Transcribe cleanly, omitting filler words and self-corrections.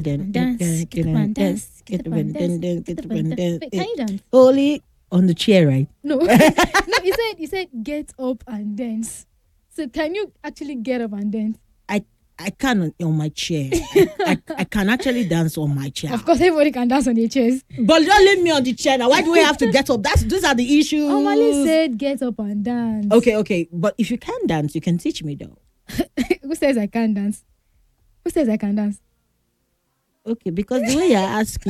and dance, get up and dance, get up and dance, get up and dance. Wait, can you dance? Only on the chair, right? No, no. He said get up and dance. So can you actually get up and dance? I can on my chair. I can actually dance on my chair. Of course, everybody can dance on their chairs. But don't leave me on the chair now. Why do we have to get up? Those are the issues. Omale said get up and dance. Okay. But if you can dance, you can teach me though. Who says I can't dance? Who says I can dance? Okay, because the way you're asking.